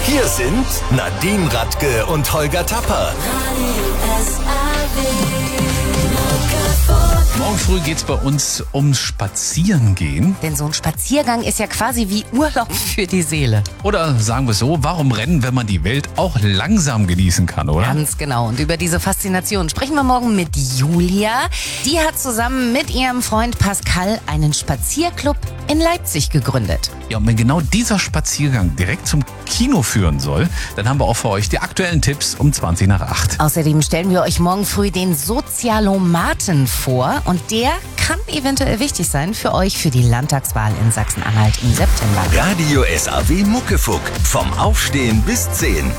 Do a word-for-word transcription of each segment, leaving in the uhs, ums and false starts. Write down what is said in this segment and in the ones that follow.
Hier sind Nadine Radke und Holger Tapper. Morgen früh geht's bei uns ums Spazierengehen. Denn so ein Spaziergang ist ja quasi wie Urlaub für die Seele. Oder sagen wir es so, warum rennen, wenn man die Welt auch langsam genießen kann, oder? Ganz genau. Und über diese Faszination sprechen wir morgen mit Julia. Die hat zusammen mit ihrem Freund Pascal einen Spazierclub in Leipzig gegründet. Ja, und wenn genau dieser Spaziergang direkt zum Kino führen soll, dann haben wir auch für euch die aktuellen Tipps um zwanzig nach acht. Außerdem stellen wir euch morgen früh den Sozialomaten vor. Und der kann eventuell wichtig sein für euch für die Landtagswahl in Sachsen-Anhalt im September. Radio S A W Muckefuck. Vom Aufstehen bis zehn.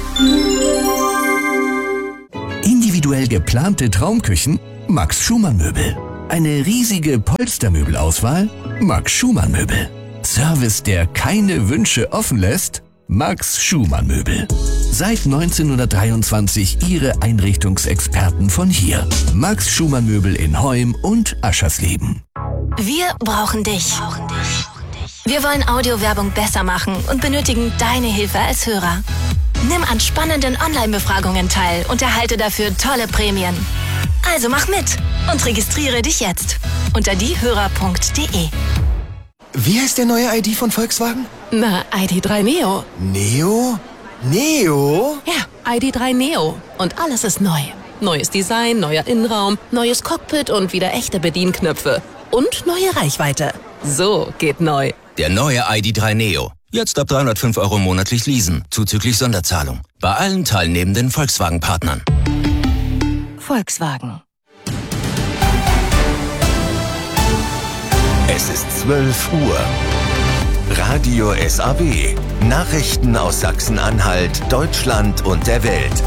Individuell geplante Traumküchen? Max Schumann Möbel. Eine riesige Polstermöbelauswahl? Max Schumann Möbel. Service, der keine Wünsche offen lässt? Max Schumann Möbel. Seit neunzehnhundertdreiundzwanzig Ihre Einrichtungsexperten von hier. Max Schumann Möbel in Heum und Aschersleben. Wir brauchen dich. Wir wollen Audiowerbung besser machen und benötigen deine Hilfe als Hörer. Nimm an spannenden Online-Befragungen teil und erhalte dafür tolle Prämien. Also mach mit und registriere dich jetzt unter diehörer punkt de. Wie heißt der neue I D von Volkswagen? Na, I D drei Neo. Neo? Neo? Ja, I D drei Neo. Und alles ist neu. Neues Design, neuer Innenraum, neues Cockpit und wieder echte Bedienknöpfe. Und neue Reichweite. So geht neu. Der neue I D drei Neo. Jetzt ab dreihundertfünf Euro monatlich leasen, zuzüglich Sonderzahlung. Bei allen teilnehmenden Volkswagen-Partnern. Volkswagen. Es ist zwölf Uhr. Radio S A W. Nachrichten aus Sachsen-Anhalt, Deutschland und der Welt.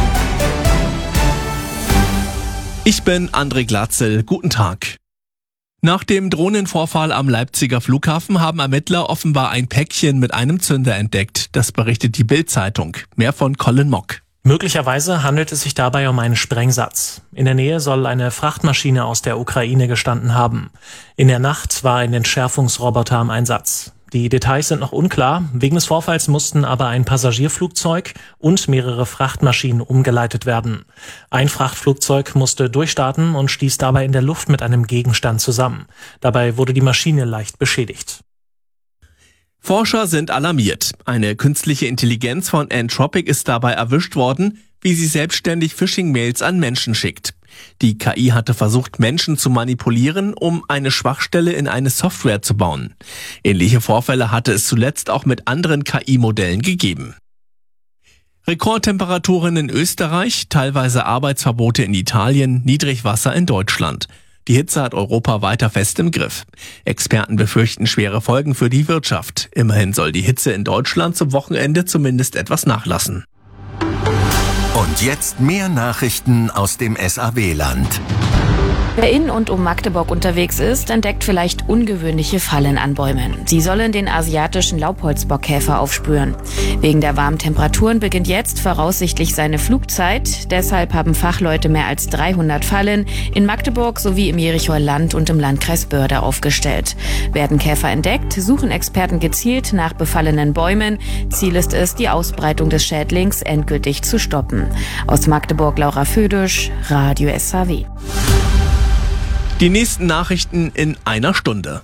Ich bin André Glatzel. Guten Tag. Nach dem Drohnenvorfall am Leipziger Flughafen haben Ermittler offenbar ein Päckchen mit einem Zünder entdeckt. Das berichtet die Bild-Zeitung. Mehr von Colin Mock. Möglicherweise handelt es sich dabei um einen Sprengsatz. In der Nähe soll eine Frachtmaschine aus der Ukraine gestanden haben. In der Nacht war ein Entschärfungsroboter im Einsatz. Die Details sind noch unklar. Wegen des Vorfalls mussten aber ein Passagierflugzeug und mehrere Frachtmaschinen umgeleitet werden. Ein Frachtflugzeug musste durchstarten und stieß dabei in der Luft mit einem Gegenstand zusammen. Dabei wurde die Maschine leicht beschädigt. Forscher sind alarmiert. Eine künstliche Intelligenz von Anthropic ist dabei erwischt worden, wie sie selbstständig Phishing-Mails an Menschen schickt. Die K I hatte versucht, Menschen zu manipulieren, um eine Schwachstelle in eine Software zu bauen. Ähnliche Vorfälle hatte es zuletzt auch mit anderen K I-Modellen gegeben. Rekordtemperaturen in Österreich, teilweise Arbeitsverbote in Italien, Niedrigwasser in Deutschland. Die Hitze hat Europa weiter fest im Griff. Experten befürchten schwere Folgen für die Wirtschaft. Immerhin soll die Hitze in Deutschland zum Wochenende zumindest etwas nachlassen. Und jetzt mehr Nachrichten aus dem S A W-Land. Wer in und um Magdeburg unterwegs ist, entdeckt vielleicht ungewöhnliche Fallen an Bäumen. Sie sollen den asiatischen Laubholzbockkäfer aufspüren. Wegen der warmen Temperaturen beginnt jetzt voraussichtlich seine Flugzeit. Deshalb haben Fachleute mehr als dreihundert Fallen in Magdeburg sowie im Jerichoer Land und im Landkreis Börde aufgestellt. Werden Käfer entdeckt, suchen Experten gezielt nach befallenen Bäumen. Ziel ist es, die Ausbreitung des Schädlings endgültig zu stoppen. Aus Magdeburg Laura Födisch, Radio S A W. Die nächsten Nachrichten in einer Stunde.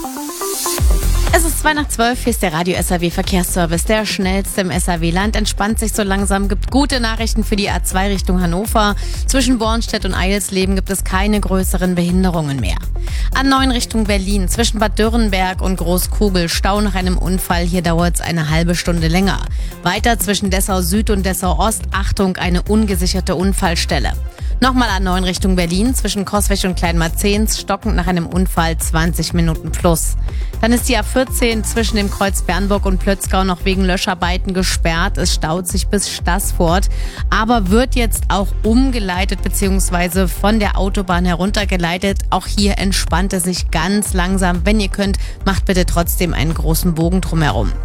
Es ist zwei nach zwölf, hier ist der Radio S A W Verkehrsservice, der schnellste im S A W-Land, entspannt sich so langsam, gibt gute Nachrichten für die A zwei Richtung Hannover. Zwischen Bornstedt und Eilsleben gibt es keine größeren Behinderungen mehr. A neun Richtung Berlin, zwischen Bad Dürrenberg und Großkugel, Stau nach einem Unfall, hier dauert es eine halbe Stunde länger. Weiter zwischen Dessau Süd und Dessau Ost, Achtung, eine ungesicherte Unfallstelle. Nochmal A neun Richtung Berlin, zwischen Coswig und Kleinmarzens, stockend nach einem Unfall zwanzig Minuten plus. Dann ist die A vierzehn zwischen dem Kreuz Bernburg und Plötzgau noch wegen Löscharbeiten gesperrt. Es staut sich bis Staßfurt, aber wird jetzt auch umgeleitet bzw. von der Autobahn heruntergeleitet. Auch hier entspannt es sich ganz langsam. Wenn ihr könnt, macht bitte trotzdem einen großen Bogen drumherum.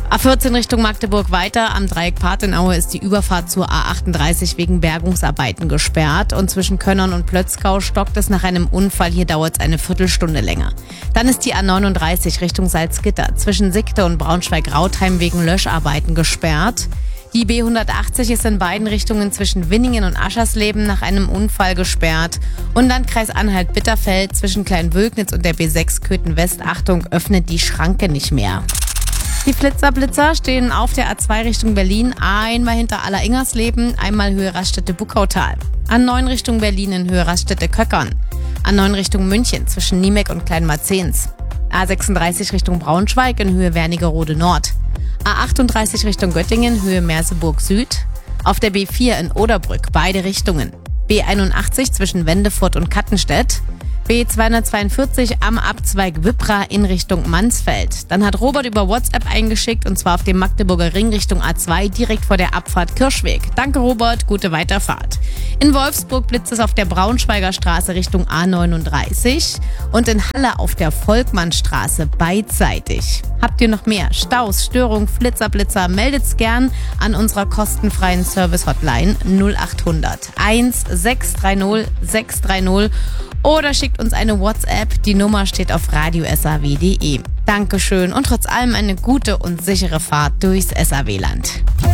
A vierzehn Richtung Magdeburg weiter. Am Dreieck Pathenaue ist die Überfahrt zur A achtunddreißig wegen Bergungsarbeiten gesperrt. Und zwischen Könnern und Plötzkau stockt es nach einem Unfall. Hier dauert es eine Viertelstunde länger. Dann ist die A neununddreißig Richtung Salzgitter zwischen Sickte und Braunschweig-Rautheim wegen Löscharbeiten gesperrt. Die B hundertachtzig ist in beiden Richtungen zwischen Winningen und Aschersleben nach einem Unfall gesperrt. Und Landkreis Anhalt-Bitterfeld zwischen Kleinwölknitz und der B sechs Köthen West. Achtung, öffnet die Schranke nicht mehr. Die Flitzerblitzer stehen auf der A zwei Richtung Berlin, einmal hinter Aller-Ingersleben, einmal Höhe Raststätte-Buckautal. A neun Richtung Berlin in Höhe Raststätte-Köckern. A neun Richtung München zwischen Niemek und Kleinmarzens. A sechsunddreißig Richtung Braunschweig in Höhe Wernigerode Nord. A achtunddreißig Richtung Göttingen, Höhe Merseburg Süd. Auf der B vier in Oderbrück, beide Richtungen. B einundachtzig zwischen Wendefurt und Kattenstedt. B zweihundertzweiundvierzig am Abzweig Wippra in Richtung Mansfeld. Dann hat Robert über WhatsApp eingeschickt und zwar auf dem Magdeburger Ring Richtung A zwei direkt vor der Abfahrt Kirschweg. Danke Robert, gute Weiterfahrt. In Wolfsburg blitzt es auf der Braunschweiger Straße Richtung A neununddreißig und in Halle auf der Volkmannstraße beidseitig. Habt ihr noch mehr Staus, Störungen, Flitzer, Blitzer? Meldet's gern an unserer kostenfreien Service-Hotline null achthundert eins sechs drei null sechs drei null oder schickt uns eine WhatsApp. Die Nummer steht auf radio s a w punkt d e. Dankeschön und trotz allem eine gute und sichere Fahrt durchs S A W-Land.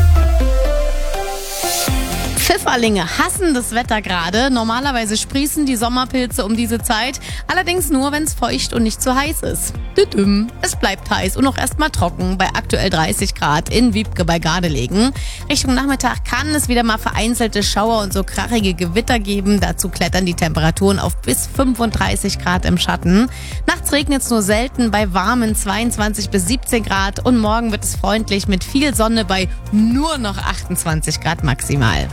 Pfifferlinge hassen das Wetter gerade. Normalerweise sprießen die Sommerpilze um diese Zeit. Allerdings nur, wenn es feucht und nicht zu heiß ist. Düdüm. Es bleibt heiß und auch erstmal trocken bei aktuell dreißig Grad in Wiebke bei Gardelegen. Richtung Nachmittag kann es wieder mal vereinzelte Schauer und so krachige Gewitter geben. Dazu klettern die Temperaturen auf bis fünfunddreißig Grad im Schatten. Nachts regnet es nur selten bei warmen zweiundzwanzig bis siebzehn Grad. Und morgen wird es freundlich mit viel Sonne bei nur noch achtundzwanzig Grad maximal.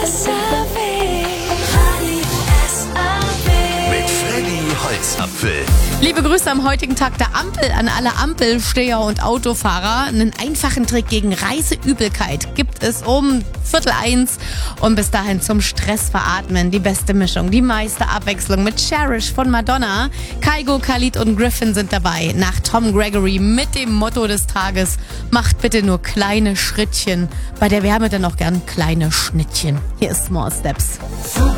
Mit Freddy Holzapfel. Liebe Grüße am heutigen Tag der Ampel an alle Ampelsteher und Autofahrer. Einen einfachen Trick gegen Reiseübelkeit gibt es um Viertel eins. Und bis dahin zum Stress veratmen. Die beste Mischung, die meiste Abwechslung mit Cherish von Madonna. Kygo, Khalid und Griffin sind dabei. Nach Tom Gregory mit dem Motto des Tages: Macht bitte nur kleine Schrittchen. Bei der Wärme dann auch gern kleine Schnittchen. Hier ist Small Steps.